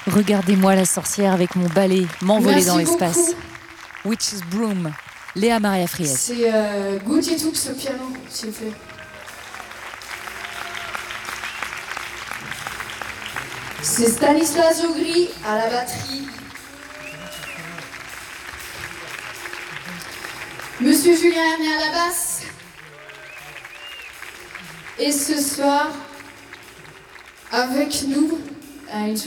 Regardez-moi la sorcière avec mon balai m'envoler Merci dans l'espace. beaucoup. Witch's Broom, Léa Maria Fries. C'est Gauthier Toux au piano, s'il vous plaît. C'est Stanislas Jogri à la batterie. Monsieur Julien Hermé à la basse. Et ce soir, avec nous, à une